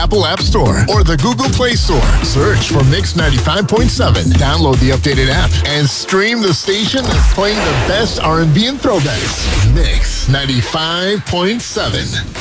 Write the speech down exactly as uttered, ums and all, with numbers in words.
Apple App Store or the Google Play Store. Search for Mix ninety-five point seven. Download the updated app and stream the station that's playing the best R and B and throwbacks. Mix ninety-five point seven.